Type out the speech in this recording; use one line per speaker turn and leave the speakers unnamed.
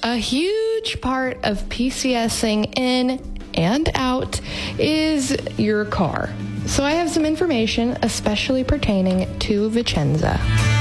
A huge part of PCSing in and out is your car. So I have some information especially pertaining to Vicenza.